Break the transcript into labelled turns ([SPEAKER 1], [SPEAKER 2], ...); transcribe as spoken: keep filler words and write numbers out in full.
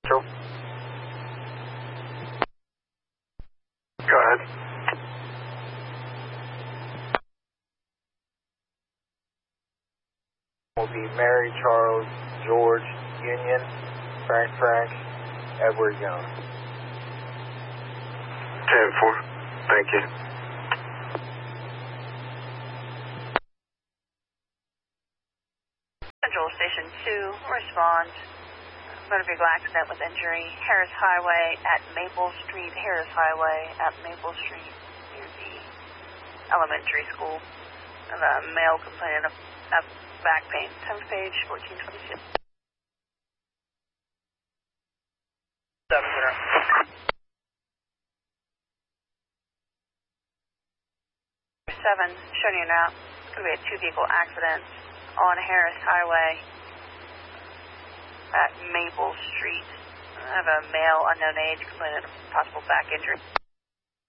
[SPEAKER 1] Sure. Go ahead. Will be Mary, Charles, George, Union, Frank, Frank, Edward, Young. ten four. Thank you.
[SPEAKER 2] Central Station two, respond. Motor vehicle accident with injury. Harris Highway at Maple Street. Harris Highway at Maple Street near the elementary school. And a male complaining of, of back pain. tenth page, fourteen twenty-six.
[SPEAKER 1] seven zero.
[SPEAKER 2] seven, showing you now. It's going to be a two vehicle accident on Harris Highway at Maple Street. I have a male unknown age complaining of possible back injury.